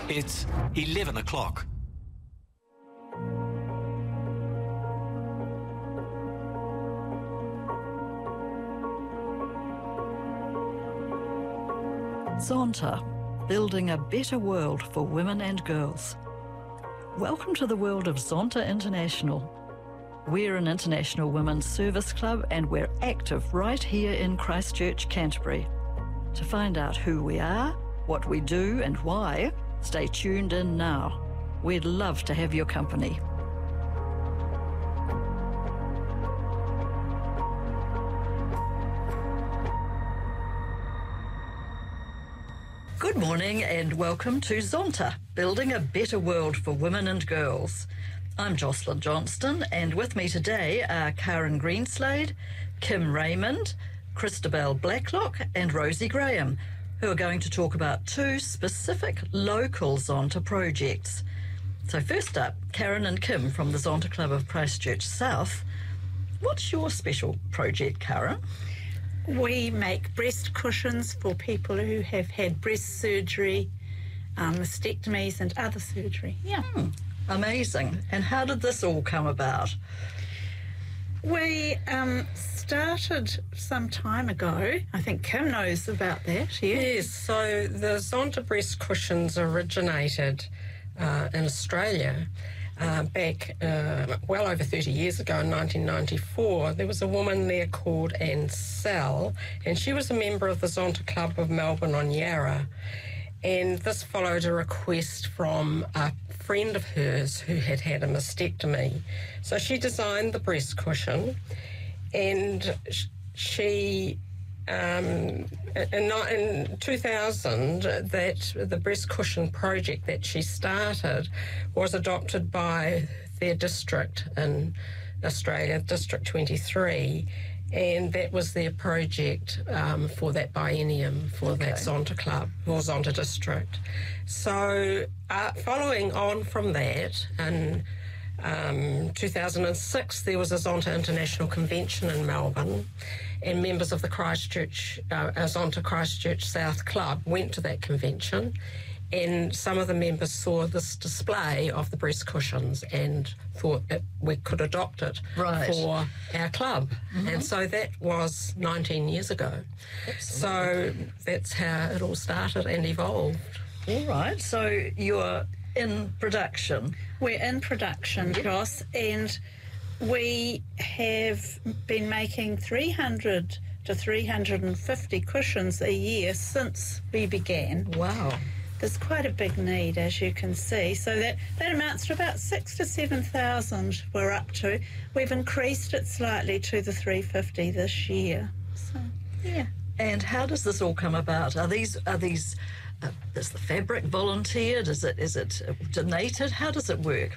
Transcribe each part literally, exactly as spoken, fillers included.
It's eleven o'clock. Zonta, building a better world for women and girls. Welcome to the world of Zonta International. We're an international women's service club and we're active right here in Christchurch, Canterbury. To find out who we are, what we do and why, stay tuned in now. We'd love to have your company. Good morning and welcome to Zonta, building a better world for women and girls. I'm Jocelyn Johnston, and with me today are Karen Greenslade, Kim Raymond, Christabel Blacklock and Rosie Graham, who are going to talk about two specific local Zonta projects. So first up, Karen and Kim from the Zonta Club of Christchurch South. What's your special project, Karen? We make breast cushions for people who have had breast surgery, um, mastectomies and other surgery. Yeah. Hmm, amazing. And how did this all come about? We um, started some time ago. I think Kim knows about that. Yeah? Yes, so the Zonta breast cushions originated uh, in Australia. Uh, back uh, well over thirty years ago in nineteen ninety-four, there was a woman there called Anne Sell, and she was a member of the Zonta Club of Melbourne on Yarra. And this followed a request from a friend of hers who had had a mastectomy. So she designed the breast cushion, and sh- she... Um, in, in two thousand, that the breast cushion project that she started was adopted by their district in Australia, District twenty-three, and that was their project um, for that biennium for okay. that Zonta Club or Zonta District. So uh, following on from that, in um, two thousand six, there was a Zonta International Convention in Melbourne, and members of the Christchurch, uh, Zonta Christchurch South Club went to that convention, and some of the members saw this display of the breast cushions and thought that we could adopt it right. for our club. Mm-hmm. And so that was nineteen years ago. Absolutely. So that's how it all started and evolved. All right, so you're in production. We're in production, yep. Joss, and we have been making three hundred to three hundred fifty cushions a year since we began. Wow. There's quite a big need, as you can see. So that, that amounts to about six to seven thousand we're up to. We've increased it slightly to the three hundred fifty this year. So, yeah. And how does this all come about? Are these, are these, uh, is the fabric volunteered? Is it, is it donated? How does it work?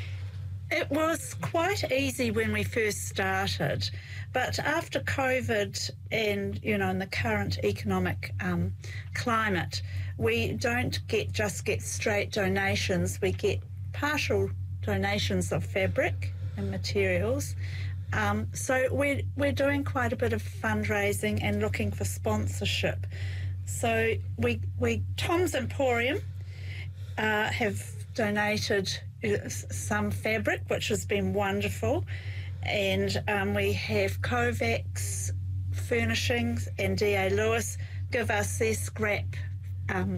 It was quite easy when we first started, but after COVID and, you know, in the current economic um, climate, we don't get just get straight donations. We get partial donations of fabric and materials. Um, so we're, we're doing quite a bit of fundraising and looking for sponsorship. So we, we Tom's Emporium uh, have donated some fabric, which has been wonderful, and um, we have Kovacs Furnishings and D A Lewis give us their scrap um,